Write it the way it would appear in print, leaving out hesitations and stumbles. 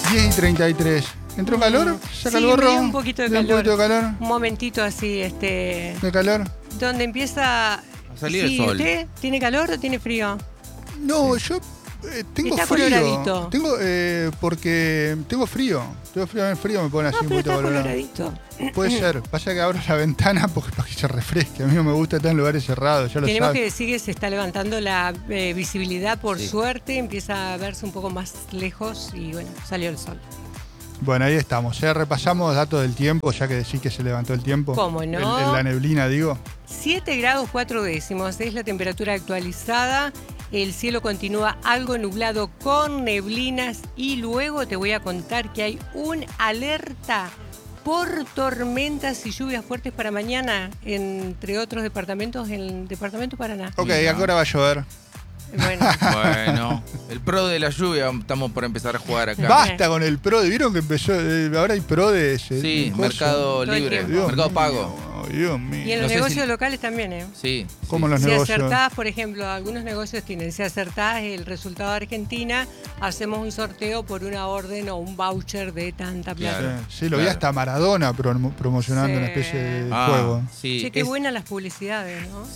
10:33. ¿Entró calor? ¿Saca el gorro? Me dio un poquito de ¿De calor. un poquito de calor? Un momentito así, ¿De calor? donde empieza A salir el sol. ¿Usted tiene calor o tiene frío? No, yo tengo Está frío. coloradito. Porque tengo frío. Tengo frío, el frío me pone así un pero poquito está colorado. coloradito. Puede ser. Pasa que abro la ventana porque para que se refresque. A mí no me gusta estar en lugares cerrados, ya lo Tenemos sabes. que decir que se está levantando la visibilidad por Sí. suerte, empieza a verse un poco más lejos y bueno, salió el sol. Bueno, ahí estamos. Repasamos datos del tiempo, ya que decís que se levantó el tiempo. ¿Cómo no? La neblina, digo. 7 grados 4 décimos es la temperatura actualizada. El cielo continúa algo nublado con neblinas y luego te voy a contar que hay un alerta por tormentas y lluvias fuertes para mañana, entre otros departamentos, en el departamento Paraná. Ok, ¿a qué hora va a llover? Bueno, Bueno, el pro de la lluvia, estamos por empezar a jugar acá. Basta con el PRO. ¿Vieron que empezó? Ahora hay PRO de ese. Sí, coso. Mercado Todo el Libre, tiempo. Mercado Pago. Dios mío. y en No los sé negocios si- locales también, ¿eh? Sí. ¿Cómo sí. los Si negocios? acertás, por ejemplo, algunos negocios tienen, si acertás el resultado de Argentina, hacemos un sorteo por una orden o un voucher de tanta plata. Claro. Sí, lo vi Claro. hasta Maradona promocionando Sí. una especie de Ah, juego. sí. Che, qué es- buenas las publicidades, ¿no?